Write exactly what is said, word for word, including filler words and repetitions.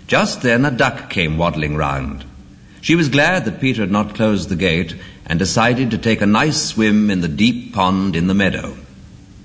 Just then a duck came waddling round. She was glad that Peter had not closed the gate, and decided to take a nice swim in the deep pond in the meadow.